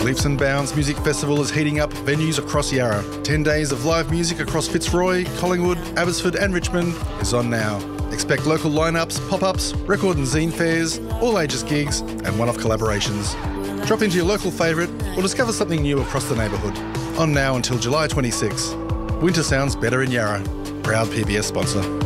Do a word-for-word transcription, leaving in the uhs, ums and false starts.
Leaps and Bounds Music Festival is heating up venues across Yarra. Ten days of live music across Fitzroy, Collingwood, Abbotsford and Richmond is on now. Expect local lineups, pop-ups, record and zine fairs, all ages gigs and one-off collaborations. Drop into your local favourite or discover something new across the neighbourhood. On now until July twenty-sixth. Winter sounds better in Yarra. Proud P B S sponsor.